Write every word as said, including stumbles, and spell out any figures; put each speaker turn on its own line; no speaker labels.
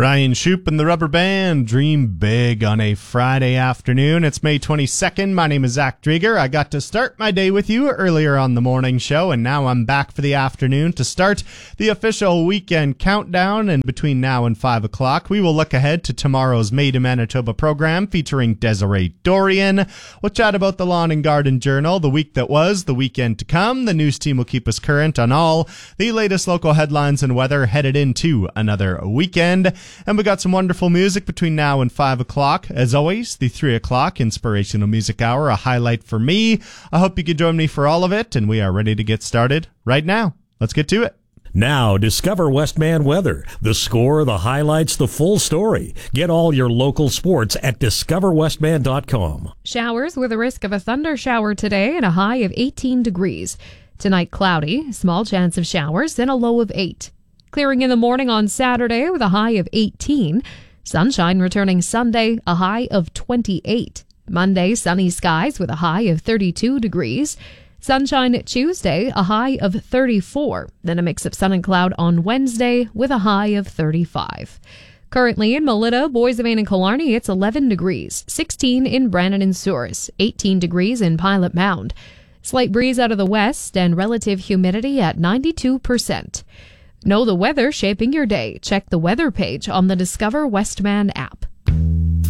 Ryan Shoup and the Rubber Band, Dream Big on a Friday afternoon. It's May twenty-second. My name is Zach Drieger. I got to start my day with you earlier on the morning show, and now I'm back for the afternoon to start the official weekend countdown. And between now and five o'clock, we will look ahead to tomorrow's Made in Manitoba program featuring Desiree Dorian. We'll chat about the Lawn and Garden Journal, the week that was, the weekend to come. The news team will keep us current on all the latest local headlines and weather headed into another weekend. And we got some wonderful music between now and five o'clock. As always, the three o'clock Inspirational Music Hour, a highlight for me. I hope you can join me for all of it, and we are ready to get started right now. Let's get to it.
Now, discover Westman Weather. The score, the highlights, the full story. Get all your local sports at discover westman dot com.
Showers with a risk of a thunder shower today and a high of eighteen degrees. Tonight, cloudy, small chance of showers, and a low of eight. Clearing in the morning on Saturday with a high of eighteen. Sunshine returning Sunday, a high of twenty-eight. Monday, sunny skies with a high of thirty-two degrees. Sunshine Tuesday, a high of thirty-four. Then a mix of sun and cloud on Wednesday with a high of thirty-five. Currently in Melita, Boissevain, and Killarney, it's eleven degrees. sixteen in Brandon and Souris. eighteen degrees in Pilot Mound. Slight breeze out of the west and relative humidity at ninety-two percent. Know the weather shaping your day. Check the weather page on the Discover Westman app.